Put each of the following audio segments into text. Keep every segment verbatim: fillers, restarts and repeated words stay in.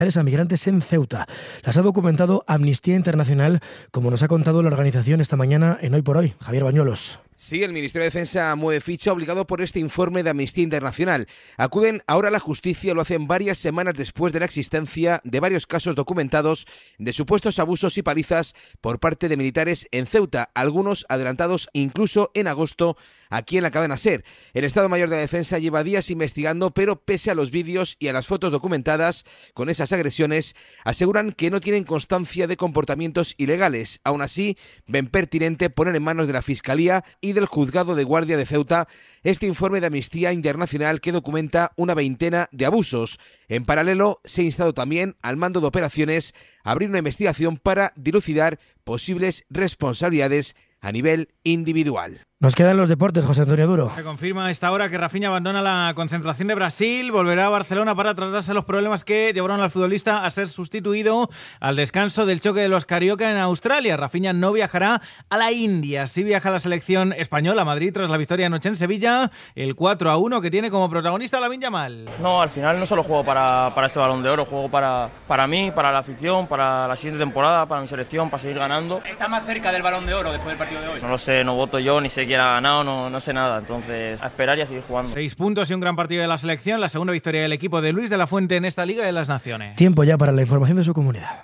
a migrantes en Ceuta. Las ha documentado Amnistía Internacional, como nos ha contado la organización esta mañana en Hoy por Hoy. Javier Bañuelos. Sí, el Ministerio de Defensa mueve ficha obligado por este informe de Amnistía Internacional. Acuden ahora a la justicia, lo hacen varias semanas después de la existencia de varios casos documentados de supuestos abusos y palizas por parte de militares en Ceuta, algunos adelantados incluso en agosto aquí en la cadena SER. El Estado Mayor de la Defensa lleva días investigando, pero pese a los vídeos y a las fotos documentadas con esas agresiones, aseguran que no tienen constancia de comportamientos ilegales. Aún así, ven pertinente poner en manos de la Fiscalía y del Juzgado de Guardia de Ceuta este informe de Amnistía Internacional que documenta una veintena de abusos. En paralelo, se ha instado también al mando de operaciones a abrir una investigación para dilucidar posibles responsabilidades a nivel individual. Nos quedan los deportes, José Antonio Duro. Se confirma a esta hora que Rafinha abandona la concentración de Brasil, volverá a Barcelona para tratarse los problemas que llevaron al futbolista a ser sustituido al descanso del choque de los Carioca en Australia. Rafinha no viajará a la India, sí viaja a la selección española a Madrid tras la victoria anoche en Sevilla, el cuatro a uno que tiene como protagonista Lamine Yamal. No, al final no solo juego para, para este Balón de Oro, juego para, para mí, para la afición, para la siguiente temporada, para mi selección, para seguir ganando. ¿Está más cerca del Balón de Oro después del partido de hoy? No lo sé, no voto yo, ni sé quién ha ganado, no, no sé nada, entonces a esperar y a seguir jugando. Seis puntos y un gran partido de la selección, la segunda victoria del equipo de Luis de la Fuente en esta Liga de las Naciones. Tiempo ya para la información de su comunidad.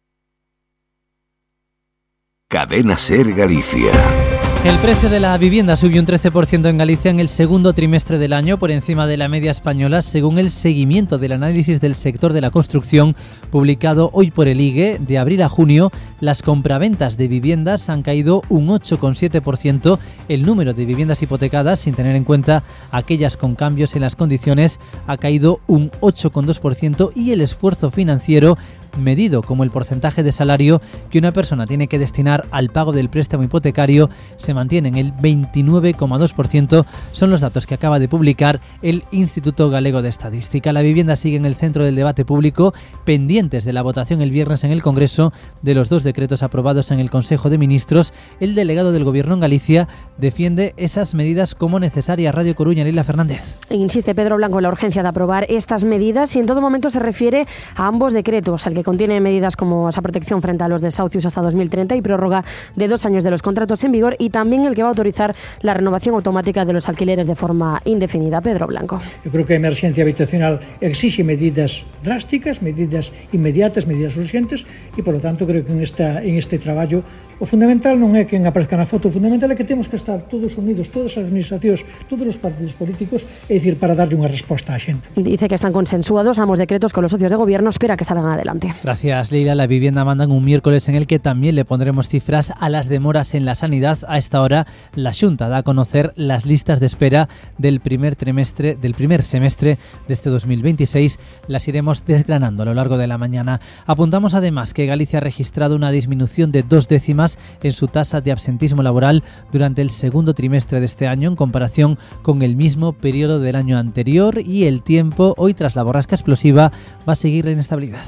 Cadena SER Galicia. El precio de la vivienda subió un trece por ciento en Galicia en el segundo trimestre del año, por encima de la media española, según el seguimiento del análisis del sector de la construcción publicado hoy por el I G E. De abril a junio, las compraventas de viviendas han caído un ocho coma siete por ciento, el número de viviendas hipotecadas, sin tener en cuenta aquellas con cambios en las condiciones, ha caído un ocho coma dos por ciento y el esfuerzo financiero, medido como el porcentaje de salario que una persona tiene que destinar al pago del préstamo hipotecario, se mantiene en el veintinueve coma dos por ciento. Son los datos que acaba de publicar el Instituto Galego de Estadística. La vivienda sigue en el centro del debate público, pendientes de la votación el viernes en el Congreso de los dos decretos aprobados en el Consejo de Ministros. El delegado del Gobierno en Galicia defiende esas medidas como necesarias. Radio Coruña, Leila Fernández. Insiste Pedro Blanco en la urgencia de aprobar estas medidas y en todo momento se refiere a ambos decretos, al que contiene medidas como esa protección frente a los desahucios hasta dos mil treinta y prórroga de dos años de los contratos en vigor, y también el que va a autorizar la renovación automática de los alquileres de forma indefinida. Pedro Blanco. Yo creo que a emerxencia habitacional exige medidas drásticas, medidas inmediatas, medidas urgentes, e, polo tanto, creo que en, esta, en este traballo o fundamental non é que aparezca na foto, o fundamental é que temos que estar todos unidos, todas as administracións, todos os partidos políticos, é dicir, para darle unha resposta á xente. Dice que están consensuados ambos decretos con los socios de gobierno, espera que salgan adelante. Gracias, Leila. La Vivienda mandan un miércoles en el que también le pondremos cifras a las demoras en la sanidad. A esta hora, la Xunta da a conocer las listas de espera del primer trimestre, del primer semestre de este dos mil veintiséis. Las iremos desgranando a lo largo de la mañana. Apuntamos además que Galicia ha registrado una disminución de dos décimas en su tasa de absentismo laboral durante el segundo trimestre de este año en comparación con el mismo periodo del año anterior, y el tiempo, hoy tras la borrasca explosiva, va a seguir la inestabilidad.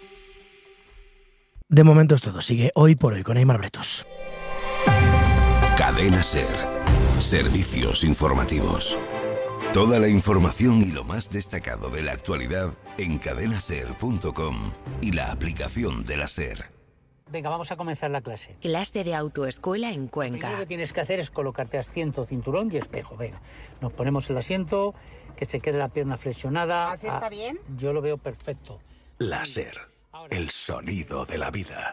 De momento es todo. Sigue Hoy por Hoy con Aymar Bretos. Cadena SER. Servicios informativos. Toda la información y lo más destacado de la actualidad en cadena ser punto com y la aplicación de la SER. Venga, vamos a comenzar la clase. Clase de autoescuela en Cuenca. Lo primero que tienes que hacer es colocarte asiento, cinturón y espejo. Venga, nos ponemos el asiento, que se quede la pierna flexionada. ¿Así está bien? Yo lo veo perfecto. La SER, el sonido de la vida.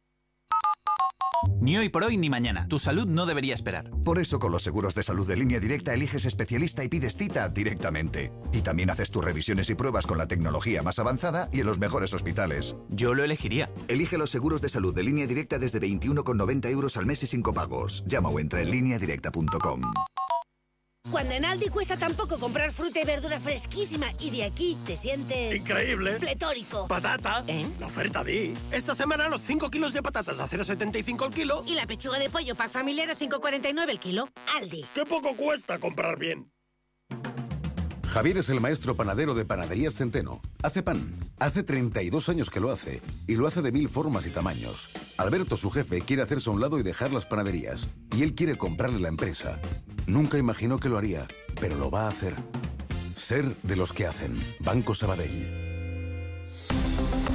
Ni hoy por hoy ni mañana. Tu salud no debería esperar. Por eso con los seguros de salud de Línea Directa eliges especialista y pides cita directamente. Y también haces tus revisiones y pruebas con la tecnología más avanzada y en los mejores hospitales. Yo lo elegiría. Elige los seguros de salud de Línea Directa desde veintiuno con noventa euros al mes y sin copagos. Llama o entra en línea directa punto com. Cuando en Aldi cuesta tan poco comprar fruta y verdura fresquísima y de aquí te sientes... ¡increíble! ¡Pletórico! ¡Patata! ¿Eh? La oferta di. Esta semana los cinco kilos de patatas a cero coma setenta y cinco el kilo. Y la pechuga de pollo pack familiar a cinco coma cuarenta y nueve el kilo. Aldi. ¡Qué poco cuesta comprar bien! Javier es el maestro panadero de Panaderías Centeno. Hace pan. Hace treinta y dos años que lo hace. Y lo hace de mil formas y tamaños. Alberto, su jefe, quiere hacerse a un lado y dejar las panaderías. Y él quiere comprarle la empresa. Nunca imaginó que lo haría, pero lo va a hacer. Ser de los que hacen. Banco Sabadell.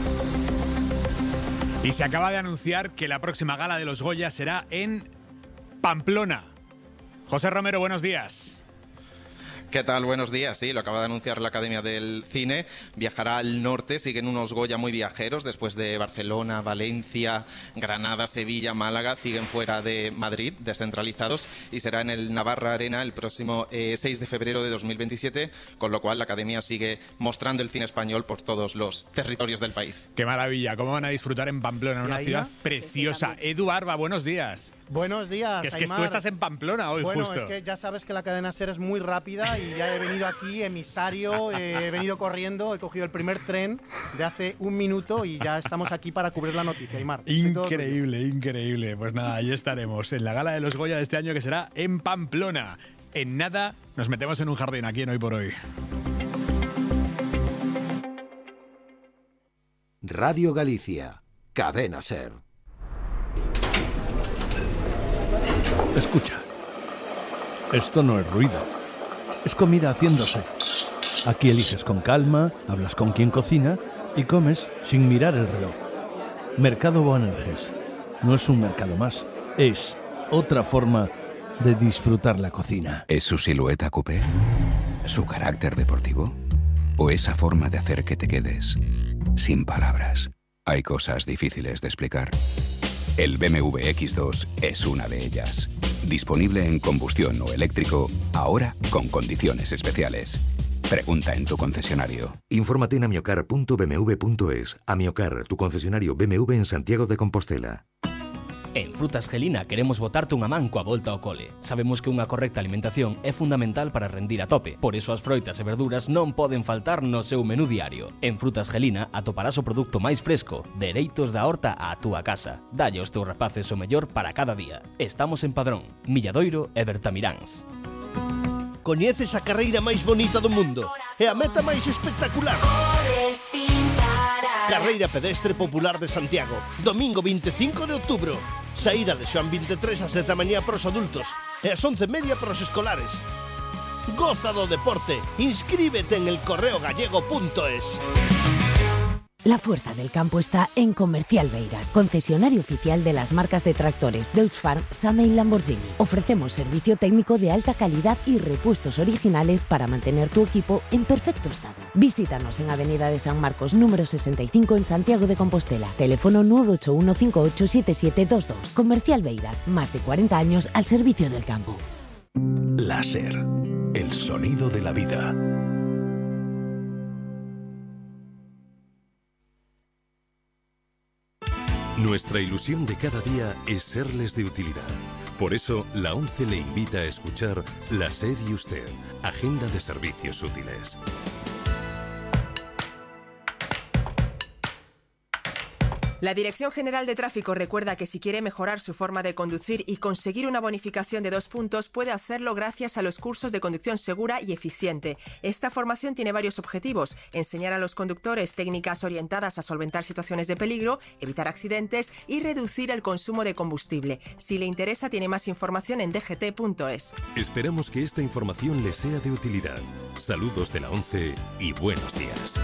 Y se acaba de anunciar que la próxima gala de los Goya será en Pamplona. José Romero, buenos días. ¿Qué tal? Buenos días. Sí, lo acaba de anunciar la Academia del Cine. Viajará al norte, siguen unos Goya muy viajeros, después de Barcelona, Valencia, Granada, Sevilla, Málaga, siguen fuera de Madrid, descentralizados, y será en el Navarra Arena el próximo eh, seis de febrero de dos mil veintisiete, con lo cual la Academia sigue mostrando el cine español por todos los territorios del país. ¡Qué maravilla! ¿Cómo van a disfrutar en Pamplona? Una ciudad preciosa. Edu Barba, buenos días. Buenos días, Que es que Aimar. tú estás en Pamplona hoy, bueno, justo. Bueno, es que ya sabes que la cadena SER es muy rápida y ya he venido aquí, emisario, eh, he venido corriendo, he cogido el primer tren de hace un minuto y ya estamos aquí para cubrir la noticia, Aimar. Increíble, increíble. Pues nada, ahí estaremos, en la gala de los Goya de este año, que será en Pamplona. En nada nos metemos en un jardín aquí en Hoy por Hoy. Radio Galicia, Cadena SER. Escucha, esto no es ruido, es comida haciéndose. Aquí eliges con calma, hablas con quien cocina y comes sin mirar el reloj. Mercado Boanerges no es un mercado más, es otra forma de disfrutar la cocina. ¿Es su silueta coupé? ¿Su carácter deportivo? ¿O esa forma de hacer que te quedes sin palabras? Hay cosas difíciles de explicar. El B M W X dos es una de ellas. Disponible en combustión o eléctrico, ahora con condiciones especiales. Pregunta en tu concesionario. Infórmate en amiocar punto b m w punto es. Amiocar, tu concesionario B M W en Santiago de Compostela. En Frutas Gelina queremos botarte unha man coa volta ao cole. Sabemos que unha correcta alimentación é fundamental para rendir a tope. Por iso as froitas e verduras non poden faltar no seu menú diario. En Frutas Gelina atoparás o produto máis fresco, dereitos da horta á túa casa. Dalle aos teus rapaces o mellor para cada día. Estamos en Padrón, Milladoiro e Bertamiráns. Coñeces a carreira máis bonita do mundo e a meta máis espectacular. Carreira pedestre popular de Santiago, domingo veinticinco de outubro. Saída de Xoán veintitrés ás dez da mañá para os adultos e ás once e media para os escolares. Goza do deporte, inscríbete en el correo gallego punto es. La fuerza del campo está en Comercial Beiras, concesionario oficial de las marcas de tractores Deutz Farm, Same y Lamborghini. Ofrecemos servicio técnico de alta calidad y repuestos originales para mantener tu equipo en perfecto estado. Visítanos en Avenida de San Marcos, número sesenta y cinco en Santiago de Compostela. Teléfono nueve ocho uno cinco ocho siete siete dos dos. Comercial Beiras, más de cuarenta años al servicio del campo. Láser, el sonido de la vida. Nuestra ilusión de cada día es serles de utilidad. Por eso, la ONCE le invita a escuchar La SER y Usted, Agenda de Servicios Útiles. La Dirección General de Tráfico recuerda que si quiere mejorar su forma de conducir y conseguir una bonificación de dos puntos, puede hacerlo gracias a los cursos de conducción segura y eficiente. Esta formación tiene varios objetivos: enseñar a los conductores técnicas orientadas a solventar situaciones de peligro, evitar accidentes y reducir el consumo de combustible. Si le interesa, tiene más información en d g t punto es. Esperamos que esta información le sea de utilidad. Saludos de la ONCE y buenos días.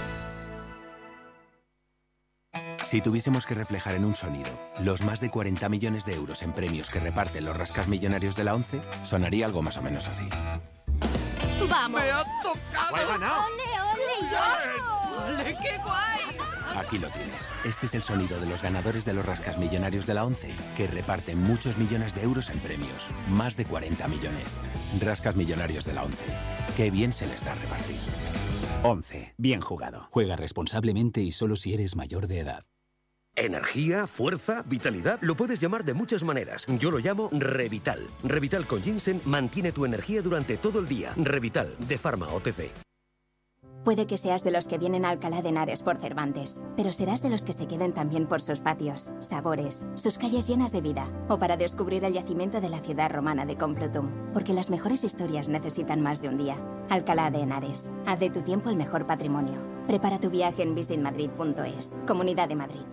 Si tuviésemos que reflejar en un sonido los más de cuarenta millones de euros en premios que reparten los rascas millonarios de la ONCE, sonaría algo más o menos así. ¡Vamos! ¡Me ha tocado! ¡He ganado! ¡Ole, ole, yo! ¡Ole, qué guay! Aquí lo tienes. Este es el sonido de los ganadores de los rascas millonarios de la ONCE, que reparten muchos millones de euros en premios. Más de cuarenta millones. Rascas millonarios de la ONCE. Qué bien se les da repartir. ONCE. Bien jugado. Juega responsablemente y solo si eres mayor de edad. Energía, fuerza, vitalidad, lo puedes llamar de muchas maneras. Yo lo llamo Revital. Revital con ginseng mantiene tu energía durante todo el día. Revital, de Pharma O T C. Puede que seas de los que vienen a Alcalá de Henares por Cervantes, pero serás de los que se queden también por sus patios, sabores, sus calles llenas de vida, o para descubrir el yacimiento de la ciudad romana de Complutum, porque las mejores historias necesitan más de un día. Alcalá de Henares, haz de tu tiempo el mejor patrimonio. Prepara tu viaje en visit madrid punto es. Comunidad de Madrid.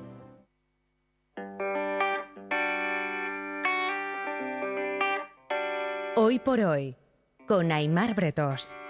Hoy por hoy, con Aimar Bretós.